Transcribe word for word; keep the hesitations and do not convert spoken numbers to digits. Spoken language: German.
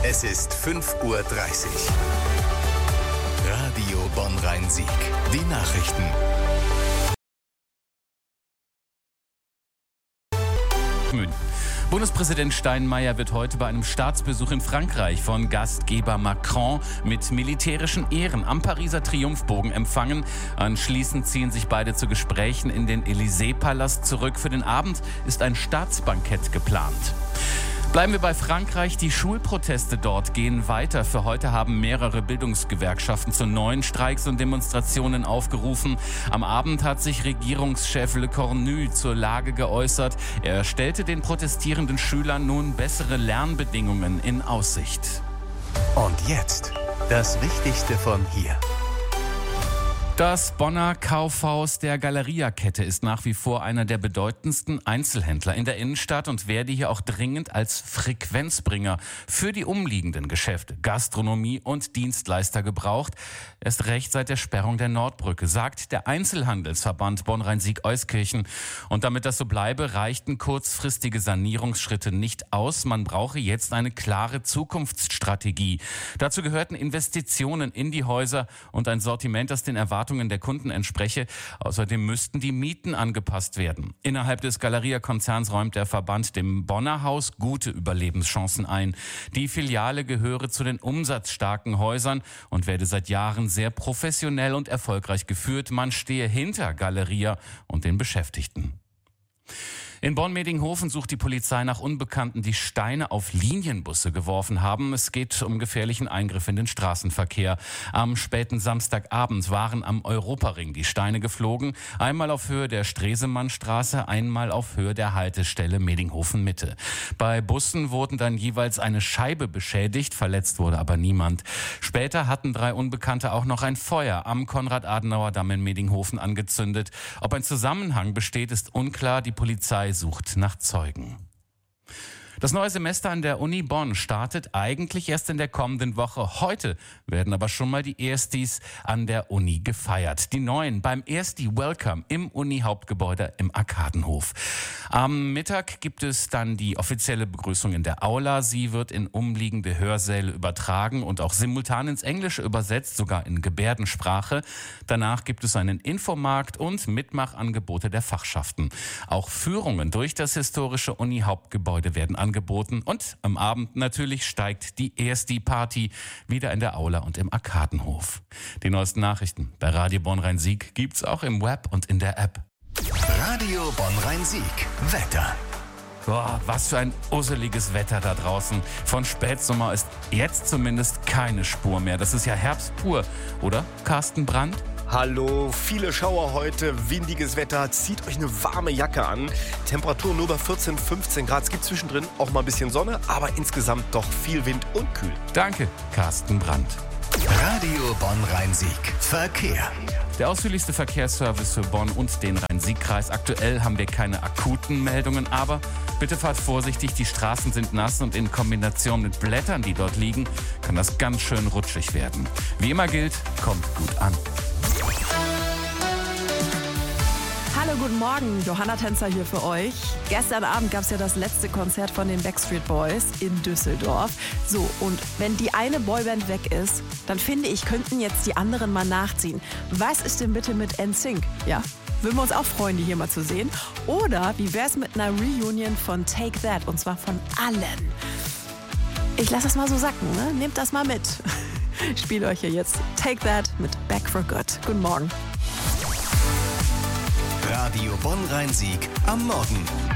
Es ist fünf Uhr dreißig. Radio Bonn-Rhein-Sieg. Die Nachrichten. Bundespräsident Steinmeier wird heute bei einem Staatsbesuch in Frankreich von Gastgeber Macron mit militärischen Ehren am Pariser Triumphbogen empfangen. Anschließend ziehen sich beide zu Gesprächen in den Élysée-Palast zurück. Für den Abend ist ein Staatsbankett geplant. Bleiben wir bei Frankreich. Die Schulproteste dort gehen weiter. Für heute haben mehrere Bildungsgewerkschaften zu neuen Streiks und Demonstrationen aufgerufen. Am Abend hat sich Regierungschef Le Cornu zur Lage geäußert. Er stellte den protestierenden Schülern nun bessere Lernbedingungen in Aussicht. Und jetzt das Wichtigste von hier. Das Bonner Kaufhaus der Galeria-Kette ist nach wie vor einer der bedeutendsten Einzelhändler in der Innenstadt und werde hier auch dringend als Frequenzbringer für die umliegenden Geschäfte, Gastronomie und Dienstleister gebraucht. Erst recht seit der Sperrung der Nordbrücke, sagt der Einzelhandelsverband Bonn-Rhein-Sieg-Euskirchen. Und damit das so bleibe, reichten kurzfristige Sanierungsschritte nicht aus. Man brauche jetzt eine klare Zukunftsstrategie. Dazu gehörten Investitionen in die Häuser und ein Sortiment, das den Erwartungen der Kunden entspreche. Außerdem müssten die Mieten angepasst werden. Innerhalb des Galeria-Konzerns räumt der Verband dem Bonner Haus gute Überlebenschancen ein. Die Filiale gehöre zu den umsatzstarken Häusern und werde seit Jahren sehr professionell und erfolgreich geführt. Man stehe hinter Galeria und den Beschäftigten. In Bonn-Medinghofen sucht die Polizei nach Unbekannten, die Steine auf Linienbusse geworfen haben. Es geht um gefährlichen Eingriff in den Straßenverkehr. Am späten Samstagabend waren am Europaring die Steine geflogen. Einmal auf Höhe der Stresemannstraße, einmal auf Höhe der Haltestelle Medinghofen-Mitte. Bei Bussen wurden dann jeweils eine Scheibe beschädigt, verletzt wurde aber niemand. Später hatten drei Unbekannte auch noch ein Feuer am Konrad-Adenauer-Damm in Medinghofen angezündet. Ob ein Zusammenhang besteht, ist unklar. Die Polizei sucht nach Zeugen. Das neue Semester an der Uni Bonn startet eigentlich erst in der kommenden Woche. Heute werden aber schon mal die Erstis an der Uni gefeiert. Die Neuen beim Ersti Welcome im Uni-Hauptgebäude im Arkadenhof. Am Mittag gibt es dann die offizielle Begrüßung in der Aula. Sie wird in umliegende Hörsäle übertragen und auch simultan ins Englische übersetzt, sogar in Gebärdensprache. Danach gibt es einen Infomarkt und Mitmachangebote der Fachschaften. Auch Führungen durch das historische Uni-Hauptgebäude werden angeboten. Und am Abend natürlich steigt die Ersti-Party wieder in der Aula und im Arkadenhof. Die neuesten Nachrichten bei Radio Bonn-Rhein-Sieg gibt's auch im Web und in der App. Radio Bonn-Rhein-Sieg. Wetter. Boah, was für ein usseliges Wetter da draußen. Von Spätsommer ist jetzt zumindest keine Spur mehr. Das ist ja Herbst pur, oder, Carsten Brandt? Hallo, viele Schauer heute, windiges Wetter, zieht euch eine warme Jacke an. Temperaturen nur bei vierzehn, fünfzehn Grad, es gibt zwischendrin auch mal ein bisschen Sonne, aber insgesamt doch viel Wind und kühl. Danke, Carsten Brandt. Radio Bonn-Rhein-Sieg. Verkehr. Der ausführlichste Verkehrsservice für Bonn und den Rhein-Sieg-Kreis. Aktuell haben wir keine akuten Meldungen, aber bitte fahrt vorsichtig, die Straßen sind nass und in Kombination mit Blättern, die dort liegen, kann das ganz schön rutschig werden. Wie immer gilt, kommt gut an. Hallo, guten Morgen. Johanna Tänzer hier für euch. Gestern Abend gab es ja das letzte Konzert von den Backstreet Boys in Düsseldorf. So, und wenn die eine Boyband weg ist, dann finde ich, könnten jetzt die anderen mal nachziehen. Was ist denn bitte mit N Sync? Ja, würden wir uns auch freuen, die hier mal zu sehen. Oder wie wär's mit einer Reunion von Take That, und zwar von allen? Ich lasse das mal so sacken, ne? Nehmt das mal mit. Ich spiele euch hier jetzt Take That mit Back for Good. Guten Morgen. Radio Bonn-Rhein-Sieg am Morgen.